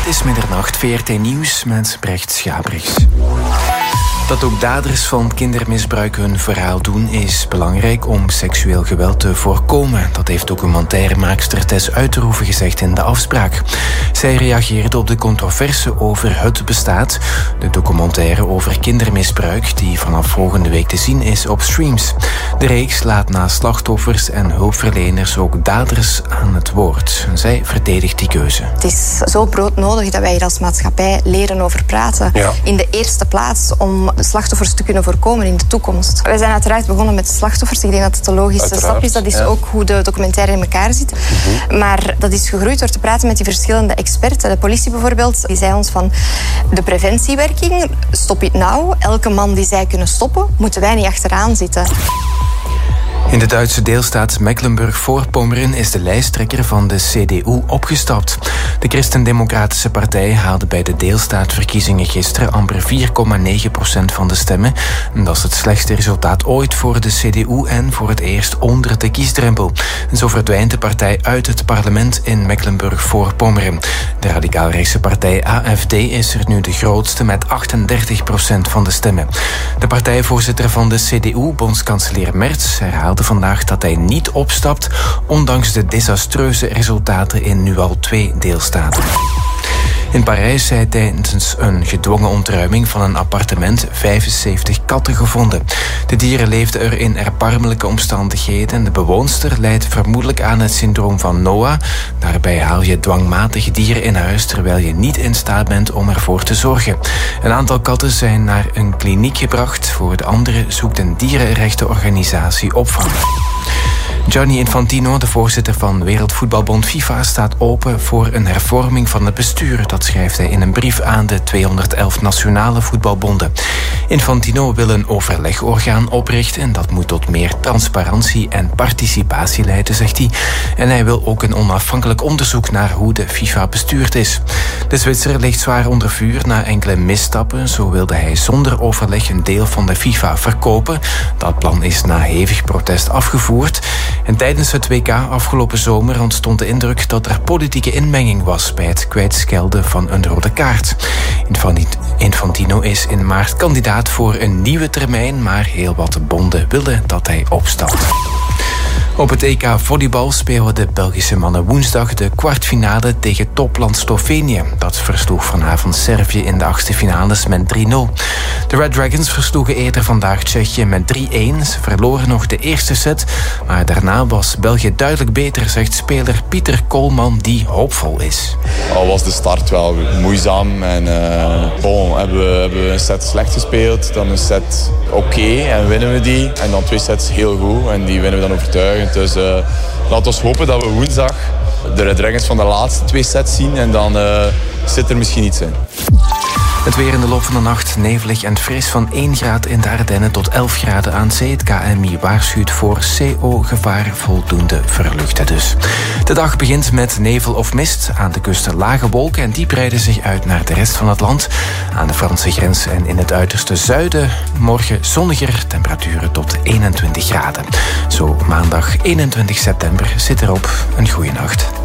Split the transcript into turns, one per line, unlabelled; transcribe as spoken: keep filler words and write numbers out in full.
is middernacht, V R T Nieuws met Brecht Schabrichs. Dat ook daders van kindermisbruik hun verhaal doen is belangrijk om seksueel geweld te voorkomen. Dat heeft documentairemaakster Tess Uiterhoeven gezegd in De Afspraak. Zij reageerde op de controverse over Het Bestaat, de documentaire over kindermisbruik die vanaf volgende week te zien is op streams. De reeks laat na slachtoffers en hulpverleners ook daders aan het woord. Zij verdedigt die keuze.
Het is zo broodnodig dat wij hier als maatschappij leren over praten. Ja. In de eerste plaats om de slachtoffers te kunnen voorkomen in de toekomst. Wij zijn uiteraard begonnen met slachtoffers. Ik denk dat het de logische uiteraard. stap is. Dat is ja. ook hoe de documentaire in elkaar zit. Uh-huh. Maar dat is gegroeid door te praten met die verschillende experten. De politie bijvoorbeeld, die zei ons van de preventiewerking, stop it now. Elke man die zij kunnen stoppen, moeten wij niet achteraan zitten.
In de Duitse deelstaat Mecklenburg-Voorpommern is de lijsttrekker van de C D U opgestapt. De Christendemocratische Partij haalde bij de deelstaatverkiezingen gisteren amper vier komma negen procent van de stemmen. Dat is het slechtste resultaat ooit voor de C D U en voor het eerst onder de kiesdrempel. En zo verdwijnt de partij uit het parlement in Mecklenburg-Voorpommern. De radicaal-rechtse partij A F D is er nu de grootste met achtendertig procent van de stemmen. De partijvoorzitter van de C D U, bondskanselier Merz, herhaalde vandaag dat hij niet opstapt, ondanks de desastreuze resultaten in nu al twee deelstaten. In Parijs zijn tijdens een gedwongen ontruiming van een appartement vijfenzeventig katten gevonden. De dieren leefden er in erbarmelijke omstandigheden. De bewoonster lijdt vermoedelijk aan het syndroom van Noah. Daarbij haal je dwangmatig dieren in huis terwijl je niet in staat bent om ervoor te zorgen. Een aantal katten zijn naar een kliniek gebracht. Voor de andere zoekt een dierenrechtenorganisatie opvang. Gianni Infantino, de voorzitter van Wereldvoetbalbond FIFA, staat open voor een hervorming van het bestuur. Dat schrijft hij in een brief aan de tweehonderdelf nationale voetbalbonden. Infantino wil een overlegorgaan oprichten en dat moet tot meer transparantie en participatie leiden, zegt hij. En hij wil ook een onafhankelijk onderzoek naar hoe de FIFA bestuurd is. De Zwitser ligt zwaar onder vuur na enkele misstappen. Zo wilde hij zonder overleg een deel van de FIFA verkopen. Dat plan is na hevig protest afgevoerd. En tijdens het W K afgelopen zomer ontstond de indruk dat er politieke inmenging was bij het kwijtschelden van een rode kaart. Infantino is in maart kandidaat voor een nieuwe termijn, maar heel wat bonden wilden dat hij opstapt. Op het E K volleybal spelen de Belgische mannen woensdag de kwartfinale tegen topland Slovenië. Dat versloeg vanavond Servië in de achtste finales met drie nul. De Red Dragons versloegen eerder vandaag Tsjechië met drie-een. Ze verloren nog de eerste set, maar daarna was België duidelijk beter, zegt speler Pieter Koolman, die hoopvol is.
Al was de start wel moeizaam en uh, bon, hebben, we, hebben we een set slecht gespeeld, dan een set oké okay, en winnen we die. En dan twee sets heel goed en die winnen we dan overtuigend. Dus uh, laten we hopen dat we woensdag de Red Dragons van de laatste twee sets zien en dan uh, zit er misschien iets in.
Het weer in de loop van de nacht nevelig en fris van één graad in de Ardennen tot elf graden aan zee. Het K N M I waarschuwt voor C O-gevaar, voldoende verluchten dus. De dag begint met nevel of mist. Aan de kust lage wolken en die breiden zich uit naar de rest van het land. Aan de Franse grens en in het uiterste zuiden morgen zonniger, temperaturen tot eenentwintig graden. Zo maandag eenentwintig september zit erop. Een goeie nacht.